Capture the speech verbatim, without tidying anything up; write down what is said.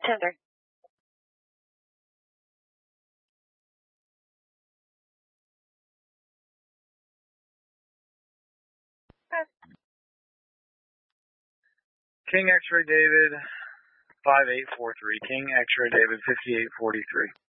Tender. King X-Ray David, five eight four three. King X-Ray David, fifty-eight forty-three.